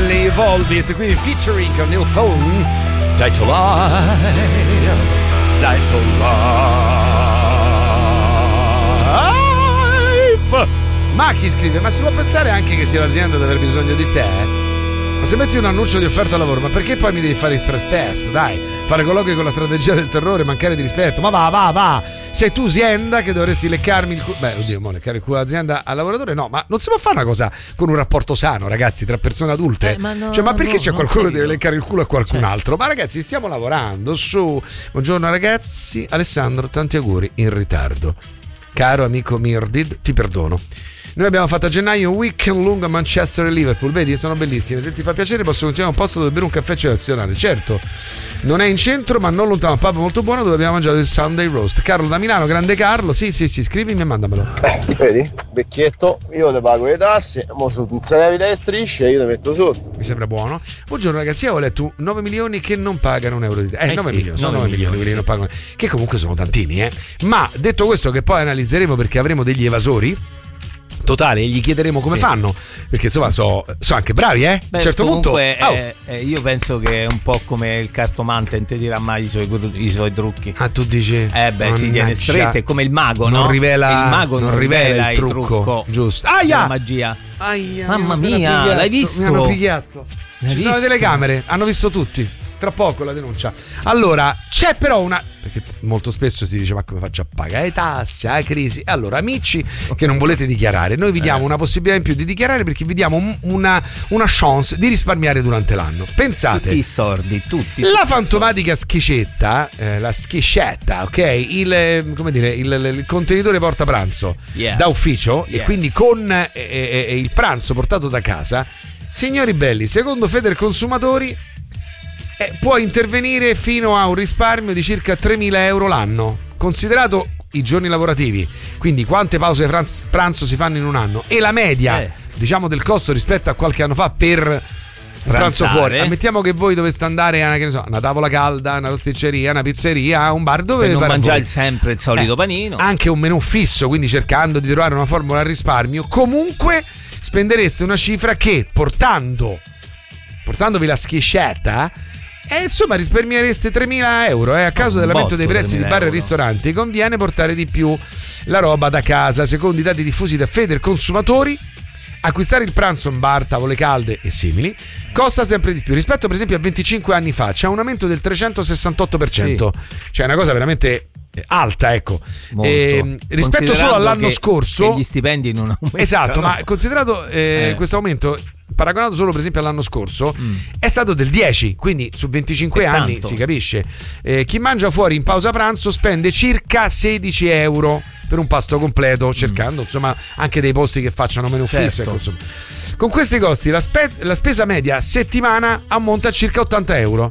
Stanley Evolved, quindi featuring con Neil Fone, Die to Life, Die to Life. Ma chi scrive? Ma si può pensare anche che sia l'azienda ad aver bisogno di te? Ma se metti un annuncio di offerta al lavoro, ma perché poi mi devi fare i stress test? Dai, fare colloqui con la strategia del terrore, mancare di rispetto. Ma va. Sei tu azienda che dovresti leccarmi il culo. Beh, oddio, mo leccare il culo all'azienda al lavoratore? No, ma non si può fare una cosa con un rapporto sano, ragazzi, tra persone adulte. Ma perché c'è qualcuno che deve leccare il culo a qualcun altro? Ma ragazzi, stiamo lavorando su. Buongiorno ragazzi, Alessandro, tanti auguri in ritardo. Caro amico Mirdid, ti perdono. Noi abbiamo fatto a gennaio un weekend lungo a Manchester e Liverpool, vedi, sono bellissime. Se ti fa piacere posso continuare un posto dove bere un caffè eccezionale. Certo, non è in centro ma non lontano, un pub molto buono dove abbiamo mangiato il Sunday Roast. Carlo da Milano, grande Carlo, sì, scrivimi e mandamelo. Vedi, vecchietto, io ti pago le tasse, mo su salario delle strisce io ti metto sotto. Mi sembra buono. Buongiorno ragazzi, io ho letto 9 milioni che non pagano un euro di tasse. 9 milioni, sono 9 milioni quelli che non pagano, che comunque sono tantini, Ma detto questo, che poi analizzeremo perché avremo degli evasori totale e gli chiederemo come fanno, perché insomma so anche bravi, a un certo punto io penso che è un po' come il cartomante, non ti dirà mai i suoi trucchi. Ah, tu dici? Si tiene strette, è come il mago, no? Il mago non rivela il trucco, giusto? La magia. Mamma mia, l'hai visto? Mi hanno picchiato. Ci sono le telecamere, hanno visto tutti. Tra poco la denuncia. Allora, c'è però una, perché molto spesso si dice ma come faccio a pagare le tasse, la crisi? Allora, amici che non volete dichiarare, noi vi diamo una possibilità in più di dichiarare, perché vi diamo una chance di risparmiare durante l'anno. Pensate, tutti i sordi, tutti la fantomatica schiscetta, la schiscetta, ok? Il contenitore porta pranzo da ufficio, e quindi con il pranzo portato da casa. Signori belli, secondo Federconsumatori può intervenire fino a un risparmio di circa 3.000 euro l'anno, considerato i giorni lavorativi, quindi quante pause pranzo si fanno in un anno e la media diciamo del costo rispetto a qualche anno fa per un pranzo fuori. Ammettiamo che voi doveste andare a una tavola calda, una rosticceria, una pizzeria, un bar dove non mangiare sempre il solito panino, anche un menù fisso, quindi cercando di trovare una formula al risparmio, comunque spendereste una cifra che portandovi la schiscetta insomma risparmiereste 3.000 euro a causa dell'aumento dei prezzi di bar e ristoranti. Conviene portare di più la roba da casa. Secondo i dati diffusi da Federconsumatori, acquistare il pranzo in bar, tavole calde e simili costa sempre di più rispetto per esempio a 25 anni fa. C'è un aumento del 368%, cioè una cosa veramente alta, ecco, rispetto solo all'anno scorso, che gli stipendi non aumentano. Esatto, ma considerato questo aumento paragonato solo per esempio all'anno scorso è stato del 10, quindi su 25 anni tanto. Si capisce. Chi mangia fuori in pausa pranzo spende circa 16 euro per un pasto completo, cercando insomma anche dei posti che facciano menù fisso, ecco, insomma. Con questi costi la spesa media a settimana ammonta a circa 80 euro,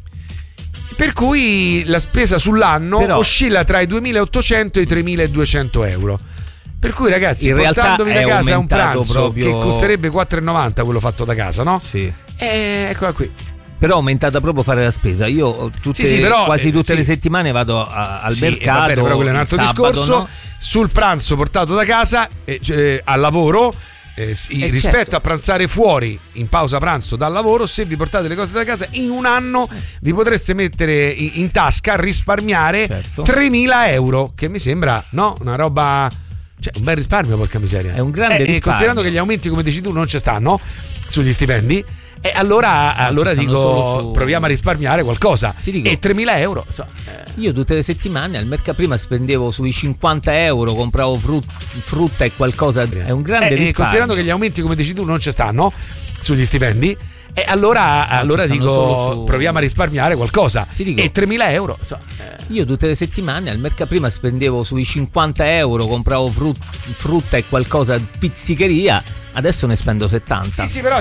per cui la spesa sull'anno oscilla tra i 2.800 e i 3.200 euro. Per cui ragazzi, portandovi da casa un pranzo che costerebbe 4,90 quello fatto da casa, no? Sì. Eccola qui. Però è aumentata proprio fare la spesa. Io quasi tutte le settimane vado al mercato. Va bene, però quello è un altro discorso. No? Sul pranzo portato da casa al lavoro, rispetto a pranzare fuori in pausa pranzo dal lavoro, se vi portate le cose da casa in un anno vi potreste mettere in tasca, risparmiare 3.000 euro, che mi sembra una roba, cioè un bel risparmio, porca miseria. È un grande risparmio. Considerando che gli aumenti, come dici tu, non ci stanno sugli stipendi, e allora dico proviamo a risparmiare qualcosa. E 3.000 euro io tutte le settimane al mercato prima spendevo sui 50 euro, compravo frutta e qualcosa. È un grande risparmio. Considerando che gli aumenti, come dici tu, non ci stanno sugli stipendi, e allora dico proviamo a risparmiare qualcosa. E 3.000 euro io tutte le settimane al mercato prima spendevo sui 50 euro, compravo frutta e qualcosa, pizzicheria. Adesso ne spendo 70. Sì, però